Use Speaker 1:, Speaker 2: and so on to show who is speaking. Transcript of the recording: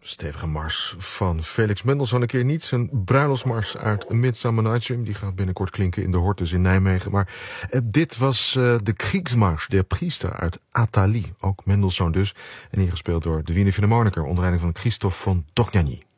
Speaker 1: Stevige mars van Felix Mendelssohn. Een keer niet zijn bruiloftsmars uit Midsummer Night's Dream. Die gaat binnenkort klinken in de Hortus in Nijmegen. Maar dit was de Kriegsmarsch der Priester uit Athalie. Ook Mendelssohn dus. En hier gespeeld door de Wiener Philharmoniker onder leiding van Christoph von Dohnányi.